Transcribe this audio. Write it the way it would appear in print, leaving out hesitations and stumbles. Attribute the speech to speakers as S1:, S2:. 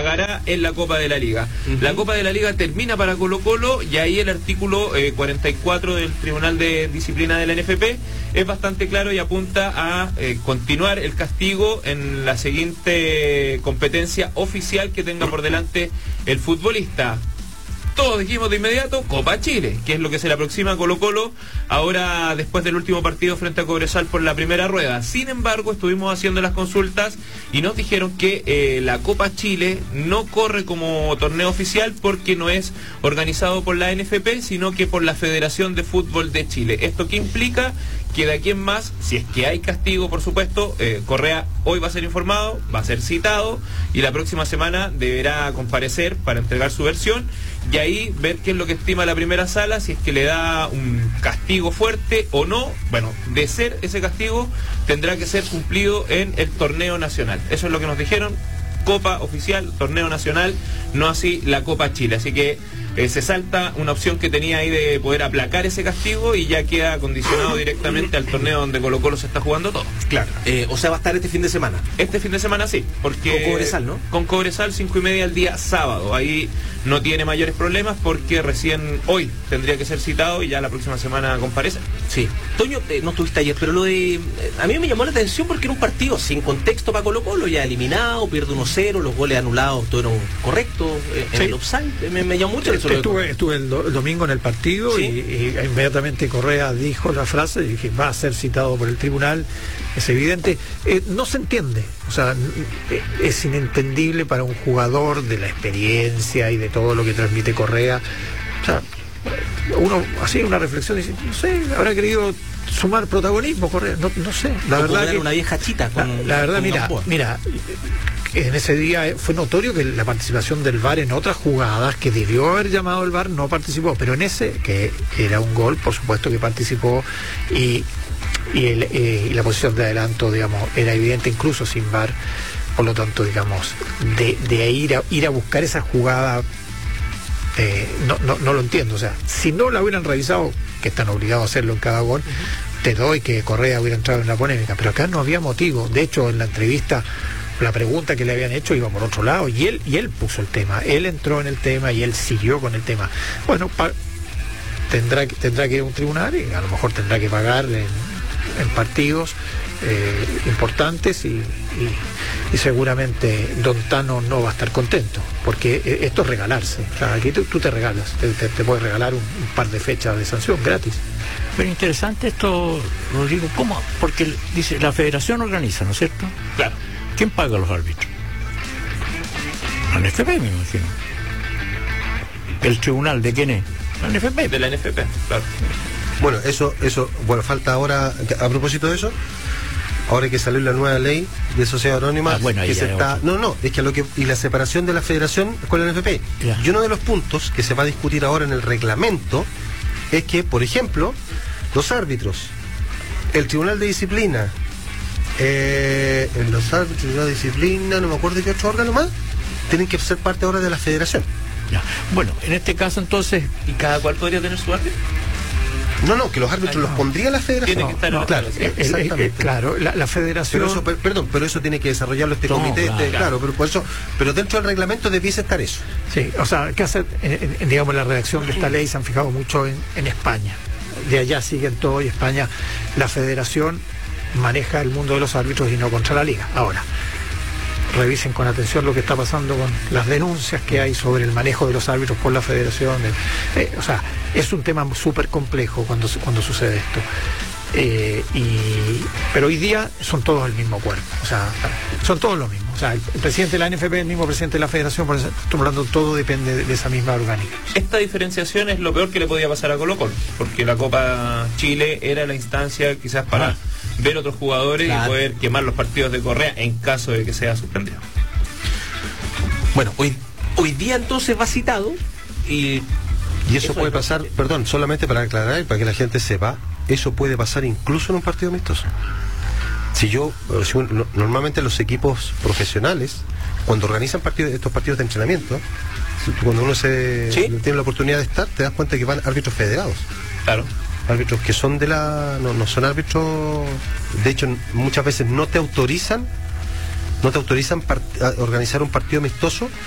S1: pagará en la Copa de la Liga. La Copa de la Liga termina para Colo-Colo y ahí el artículo 44 del Tribunal de Disciplina de la NFP es bastante claro y apunta a continuar el castigo en la siguiente competencia oficial que tenga por delante el futbolista. Todos dijimos de inmediato Copa Chile, que es lo que se le aproxima a Colo-Colo ahora después del último partido frente a Cobresal por la primera rueda. Sin embargo, estuvimos haciendo las consultas y nos dijeron que la Copa Chile no corre como torneo oficial porque no es organizado por la NFP, sino que por la Federación de Fútbol de Chile. ¿Esto qué implica? Que de aquí en más, si es que hay castigo, por supuesto, Correa hoy va a ser informado, va a ser citado y la próxima semana deberá comparecer para entregar su versión y ahí ver qué es lo que estima la primera sala, si es que le da un castigo fuerte o no. Bueno, de ser ese castigo tendrá que ser cumplido en el torneo nacional. Eso es lo que nos dijeron. Copa oficial, torneo nacional, no así la Copa Chile. Así que se salta una opción que tenía ahí de poder aplacar ese castigo y ya queda condicionado directamente al torneo donde Colo-Colo se está jugando todo.
S2: Claro. O sea, va a estar este fin de semana.
S1: Este fin de semana sí, porque
S2: con Cobresal, ¿no?
S1: Con Cobresal 5:30 el día sábado. Ahí no tiene mayores problemas porque recién hoy tendría que ser citado y ya la próxima semana comparece.
S2: Sí. Toño, no estuviste ayer, pero lo de... A mí me llamó la atención porque era un partido sin contexto para Colo-Colo, ya eliminado, pierde 1-0, los goles anulados, todo era correcto, en el offside. Me llamó mucho eso.
S3: Estuve el domingo en el partido. ¿Sí? y inmediatamente Correa dijo la frase y dije, va a ser citado por el tribunal, es evidente. No se entiende, o sea, es inentendible para un jugador de la experiencia y de todo lo que transmite Correa. O sea, uno hacía una reflexión y dice, no sé, habrá querido sumar protagonismo Correa, no sé, la verdad que
S2: una vieja chita con,
S3: la verdad,
S2: con
S3: mira, en ese día fue notorio que la participación del VAR en otras jugadas que debió haber llamado el VAR no participó, pero en ese, que era un gol, por supuesto que participó y la posición de adelanto, digamos, era evidente incluso sin VAR. Por lo tanto, digamos, de ir a buscar esa jugada, no lo entiendo. O sea, si no la hubieran revisado, que están obligados a hacerlo en cada gol, te doy que Correa hubiera entrado en la polémica, pero acá no había motivo. De hecho, en la entrevista, la pregunta que le habían hecho iba por otro lado y él puso el tema, él entró en el tema y él siguió con el tema. Bueno, tendrá que ir a un tribunal y a lo mejor tendrá que pagar en partidos importantes y seguramente Don Tano no va a estar contento porque esto es regalarse. O sea, aquí tú te regalas, te puedes regalar un par de fechas de sanción gratis.
S4: Pero interesante esto, Rodrigo, ¿cómo? Porque dice, la federación organiza, ¿no es cierto?
S1: Claro.
S4: ¿Quién paga a los árbitros? La NFP, me imagino. ¿El tribunal de quién es? La NFP.
S1: De la NFP, claro.
S5: Bueno, eso, bueno, falta ahora, a propósito de eso, ahora hay que salir la nueva ley de sociedad anónima,
S4: bueno,
S5: que se está, es que y la separación de la federación con la NFP. Yeah. Y uno de los puntos que se va a discutir ahora en el reglamento es que, por ejemplo, los árbitros, el tribunal de disciplina, los árbitros de disciplina, no me acuerdo de qué otro órgano más, tienen que ser parte ahora de la federación.
S4: Ya. Bueno, en este caso entonces,
S1: ¿y cada cual podría tener su árbitro?
S5: No, que los árbitros los pondría la federación.
S1: Tiene que estar
S5: claro, exactamente.
S3: Claro, la federación.
S5: Pero eso tiene que desarrollarlo este comité, claro, pero dentro del reglamento debiese estar eso.
S3: Sí, o sea, ¿qué hacer? Digamos, la redacción de esta ley se han fijado mucho en España. De allá siguen todo y España, la federación maneja el mundo de los árbitros y no contra la liga. Ahora, revisen con atención lo que está pasando con las denuncias que hay sobre el manejo de los árbitros por la federación. O sea, es un tema súper complejo cuando sucede esto. Pero hoy día son todos el mismo cuerpo, o sea, son todos lo mismo. O sea, el presidente de la NFP es el mismo presidente de la federación, por eso, hablando, todo depende de esa misma orgánica.
S1: Esta diferenciación es lo peor que le podía pasar a Colo-Colo, porque la Copa Chile era la instancia quizás para ver otros jugadores y poder quemar los partidos de Correa en caso de que sea suspendido.
S2: Bueno, hoy día entonces va citado y
S5: eso puede pasar, perdón, solamente para aclarar y para que la gente sepa, eso puede pasar incluso en un partido amistoso. Normalmente los equipos profesionales, cuando organizan estos partidos de entrenamiento, cuando uno tiene la oportunidad de estar, te das cuenta que van árbitros federados.
S1: Claro.
S5: Árbitros que son no son árbitros, de hecho muchas veces no te autorizan a organizar un partido amistoso